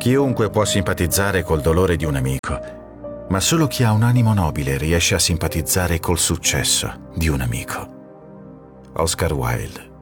Chiunque può simpatizzare col dolore di un amico, ma solo chi ha un animo nobile riesce a simpatizzare col successo di un amico. Oscar Wilde.